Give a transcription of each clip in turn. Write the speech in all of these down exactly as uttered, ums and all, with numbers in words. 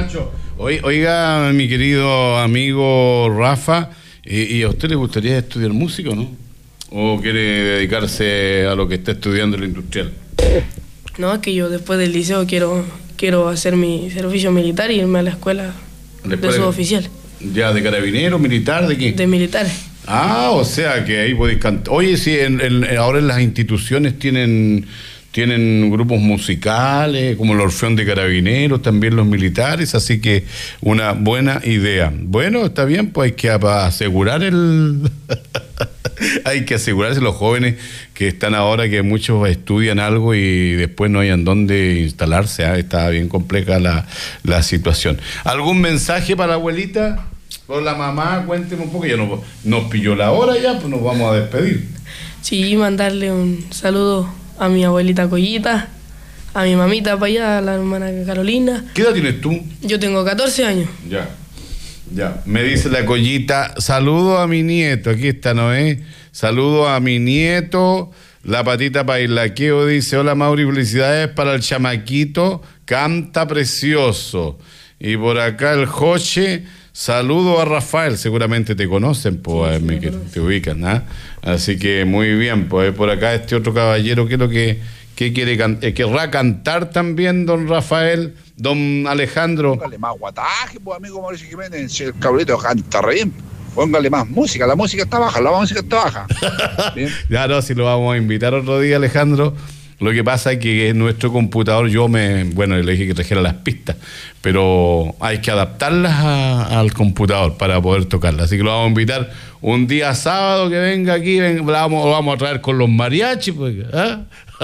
Pancho. Oiga, mi querido amigo Rafa, ¿y, y a usted le gustaría estudiar música o no? ¿O quiere dedicarse a lo que está estudiando el industrial? No, es que yo después del liceo quiero quiero hacer mi servicio militar y irme a la escuela de suboficial. ¿Ya de carabinero, militar, de qué? De militares. Ah, o sea que ahí podéis cantar. Oye, sí, en, en, ahora en las instituciones tienen... Tienen grupos musicales, como el Orfeón de Carabineros, también los militares, así que una buena idea. Bueno, está bien, pues hay que asegurar el... hay que asegurarse los jóvenes que están ahora, que muchos estudian algo y después no hayan dónde instalarse, ¿eh? Está bien compleja la, la situación. ¿Algún mensaje para la abuelita? Por la mamá, cuénteme un poco, ya nos, nos pilló la hora ya, pues nos vamos a despedir. Sí, mandarle un saludo a mi abuelita Collita, a mi mamita para allá, a la hermana Carolina. ¿Qué edad tienes tú? Yo tengo catorce años. Ya, ya. Me dice la Collita, saludo a mi nieto, aquí está Noé, saludo a mi nieto, la Patita Pailaqueo dice, hola Mauri, felicidades para el chamaquito, canta precioso. Y por acá el Joche, saludo a Rafael, seguramente te conocen, pues, sí, sí, que te ubican, ¿ah? Así que muy bien, pues por acá este otro caballero, ¿qué es lo que, que quiere cantar? ¿Querrá cantar también, don Rafael, don Alejandro? Póngale más guataje, pues, amigo Mauricio Jiménez, si el cabrito canta re bien, póngale más música, la música está baja, la música está baja. Ya no, si lo vamos a invitar otro día, Alejandro. Lo que pasa es que en nuestro computador yo me, bueno, le dije que trajera las pistas, pero hay que adaptarlas a, al computador para poder tocarlas. Así que lo vamos a invitar un día sábado que venga aquí, ven, vamos, lo vamos a traer con los mariachis, pues, ¿eh?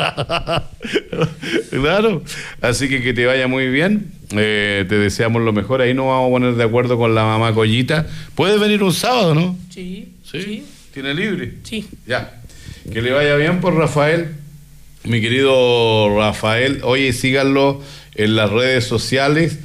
Claro. Así que que te vaya muy bien. Eh, te deseamos lo mejor. Ahí nos vamos a poner de acuerdo con la mamá Collita. ¿Puedes venir un sábado, no? Sí. ¿Sí? Sí. ¿Tiene libre? Sí. Ya. Que le vaya bien por Rafael. Mi querido Rafael, oye, síganlo en las redes sociales.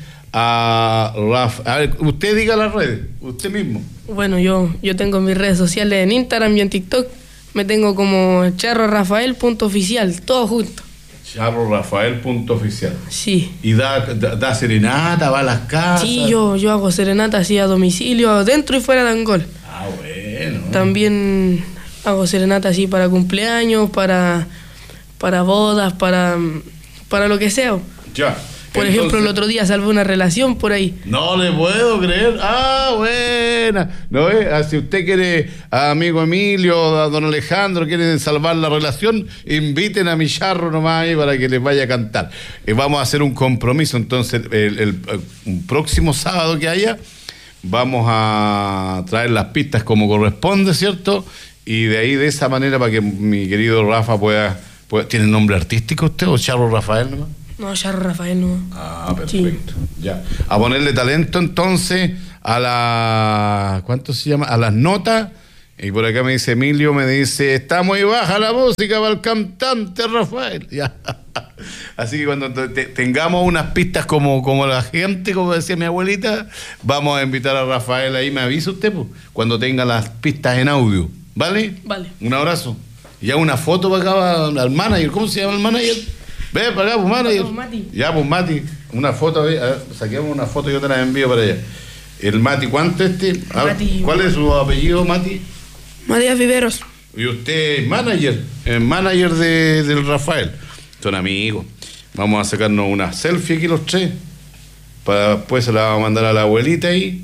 A, Raf, a ver, usted diga las redes, usted mismo. Bueno, yo, yo tengo mis redes sociales en Instagram y en TikTok. Me tengo como charrorafael.oficial, todo junto. charrorafael.oficial. Sí. ¿Y da, da, da serenata, va a las casas? Sí, yo, yo hago serenata así a domicilio, dentro y fuera de Angol. Ah, bueno. También hago serenata así para cumpleaños, para... para bodas, para, para lo que sea. Ya. Por Entonces, ejemplo, el otro día salvé una relación por ahí. No le puedo creer. Ah, buena. ¿No es? Ah, si usted quiere, a amigo Emilio, a don Alejandro, quieren salvar la relación, inviten a mi charro nomás ahí para que les vaya a cantar. Eh, vamos a hacer un compromiso, entonces, el, el, el, el próximo sábado que haya, vamos a traer las pistas como corresponde, ¿cierto? Y de ahí, de esa manera, para que mi querido Rafa pueda... ¿Tiene nombre artístico usted o Charro Rafael nomás? No, Charro Rafael nomás. Ah, perfecto. Sí. Ya. A ponerle talento entonces a la... ¿Cuánto se llama? A las notas. Y por acá me dice Emilio, me dice, está muy baja la música para el cantante Rafael. Ya. Así que cuando te, tengamos unas pistas como, como la gente, como decía mi abuelita, vamos a invitar a Rafael ahí. ¿Me avisa usted, pues? Cuando tenga las pistas en audio. ¿Vale? Vale. Un abrazo. Ya una foto para acá al manager. ¿Cómo se llama el manager? Ve para acá, pues manager. No, Mati. Ya, pues Mati. Una foto, a ver, saquemos una foto y yo te la envío para allá. El Mati, ¿cuánto este? Ver, Mati. ¿Cuál es su apellido, Mati? Matías Viveros. Y usted es manager, el manager de, del Rafael. Son amigos. Vamos a sacarnos una selfie aquí los tres. Para después se la vamos a mandar a la abuelita ahí.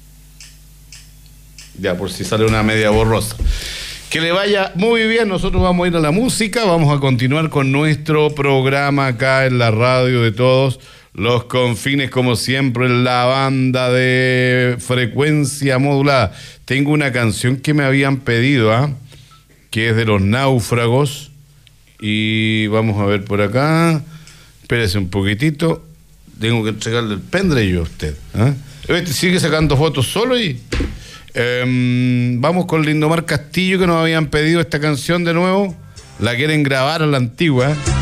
Ya, por si sale una media borrosa. Que le vaya muy bien, nosotros vamos a ir a la música, vamos a continuar con nuestro programa acá en la radio de todos los confines, como siempre, en la banda de frecuencia modulada. Tengo una canción que me habían pedido, ¿ah? ¿eh? Que es de Los Náufragos, y vamos a ver por acá, espérese un poquitito, tengo que entregarle el pendrive a usted, ¿eh? Este sigue sacando fotos solo y... Um, vamos con Lindomar Castillo, que nos habían pedido esta canción de nuevo. La quieren grabar a la antigua.